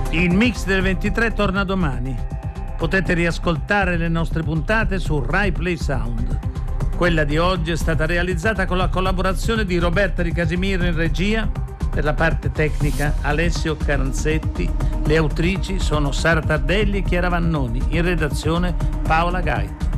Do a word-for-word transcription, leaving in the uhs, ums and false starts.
Il Mix del ventitré torna domani. Potete riascoltare le nostre puntate su Rai Play Sound. Quella di oggi è stata realizzata con la collaborazione di Roberta Di Casimiro in regia, per la parte tecnica Alessio Caranzetti, le autrici sono Sara Tardelli e Chiara Vannoni, in redazione Paola Gai.